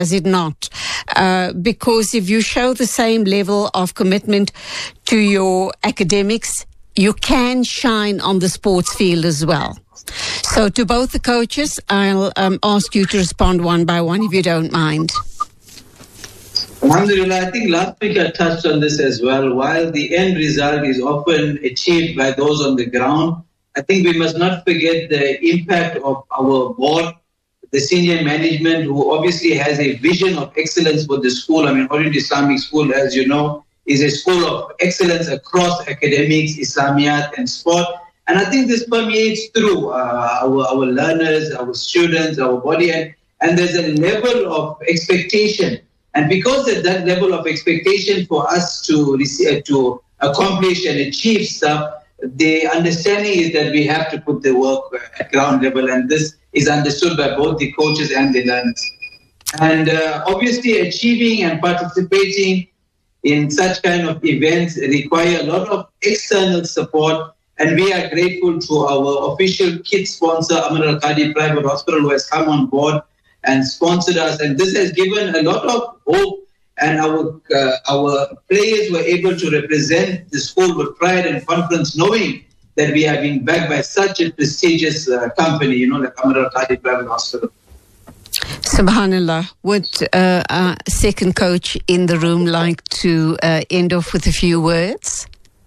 Is it not? Because if you show the same level of commitment to your academics, you can shine on the sports field as well. So to both the coaches, I'll ask you to respond one by one if you don't mind. Alhamdulillah, I think last week I touched on this as well. While the end result is often achieved by those on the ground, I think we must not forget the impact of our board, the senior management, who obviously has a vision of excellence for the school. I mean, Orient Islamic School, as you know, is a school of excellence across academics, Islamiyat, and sport. And I think this permeates through our learners, our students, our body, and there's a level of expectation. And because of that level of expectation for us to accomplish and achieve stuff, the understanding is that we have to put the work at ground level, and this is understood by both the coaches and the learners. And obviously achieving and participating in such kind of events require a lot of external support, and we are grateful to our official kit sponsor, Amr Al Qadi Private Hospital, who has come on board and sponsored us, and this has given a lot of hope, and our players were able to represent the school with pride and confidence, knowing that we are being backed by such a prestigious company, like Amr Al Qadi Private Hospital. Subhanallah. Would our second coach in the room like to end off with a few words?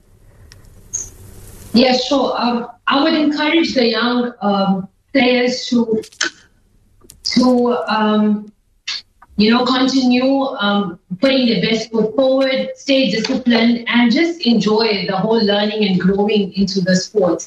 Yeah, sure. I would encourage the young players to continue putting their best foot forward, stay disciplined, and just enjoy the whole learning and growing into the sport.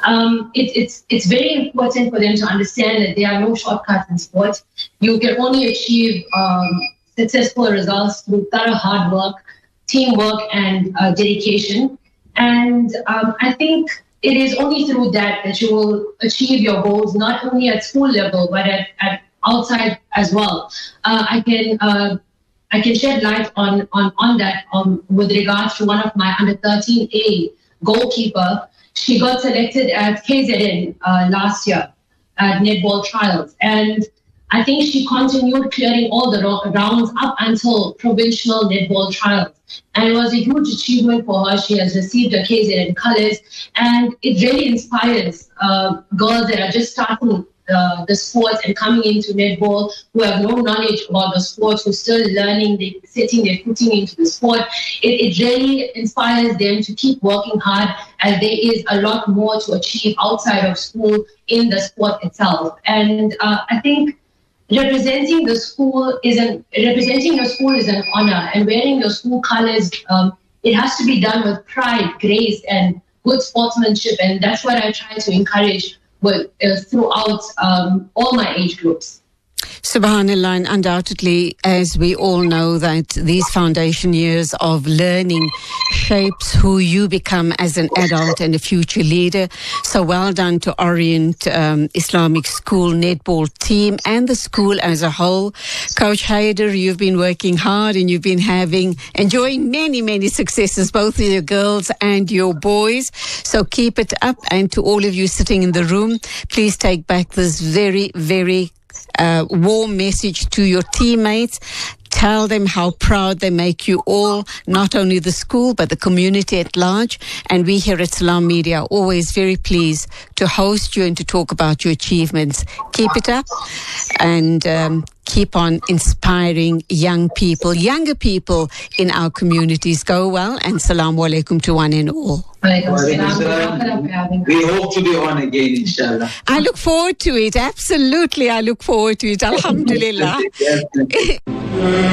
It's very important for them to understand that there are no shortcuts in sport. You can only achieve successful results through thorough hard work, teamwork, and dedication. And I think it is only through that you will achieve your goals, not only at school level, but at outside as well. I can shed light on that with regards to one of my under 13A goalkeeper. She got selected at KZN last year at netball trials, and I think she continued clearing all the rounds up until provincial netball trials. And it was a huge achievement for her. She has received her KZN colours, and it really inspires girls that are just starting the sports and coming into netball, who have no knowledge about the sport, who are still learning, setting their footing into the sport. It really inspires them to keep working hard, as there is a lot more to achieve outside of school in the sport itself. And I think representing your school is an honor, and wearing your school colors, it has to be done with pride, grace, and good sportsmanship, and that's what I try to encourage throughout all my age groups. Subhanallah, and undoubtedly, as we all know, that these foundation years of learning shapes who you become as an adult and a future leader. So well done to Orient Islamic School netball team and the school as a whole. Coach Haider, you've been working hard and you've been enjoying many, many successes, both with your girls and your boys. So keep it up. And to all of you sitting in the room, please take back this very, very warm message to your teammates. Tell them how proud they make you all, not only the school, but the community at large. And we here at Salam Media are always very pleased to host you and to talk about your achievements. Keep it up and keep on inspiring younger people in our communities. Go well, and Assalamu alaikum to one and all. We hope to be on again, inshallah. I look forward to it. Absolutely, I look forward to it. Alhamdulillah.